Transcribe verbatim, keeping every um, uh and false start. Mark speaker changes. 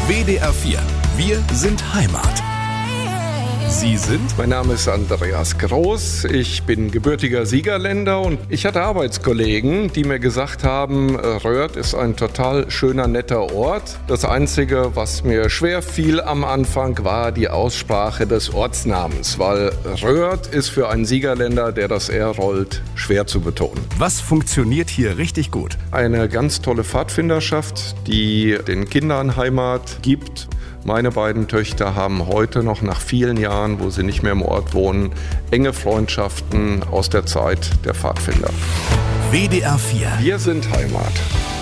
Speaker 1: W D R vier. Wir sind Heimat. Sie sind?
Speaker 2: Mein Name ist Andreas Groß, ich bin gebürtiger Siegerländer und ich hatte Arbeitskollegen, die mir gesagt haben, Röhrd ist ein total schöner, netter Ort. Das Einzige, was mir schwer fiel am Anfang, war die Aussprache des Ortsnamens, weil Röhrd ist für einen Siegerländer, der das R rollt, schwer zu betonen.
Speaker 1: Was funktioniert hier richtig gut?
Speaker 2: Eine ganz tolle Pfadfinderschaft, die den Kindern Heimat gibt. Meine beiden Töchter haben heute noch nach vielen Jahren, wo sie nicht mehr im Ort wohnen, enge Freundschaften aus der Zeit der Pfadfinder.
Speaker 1: W D R vier.
Speaker 2: Wir sind Heimat.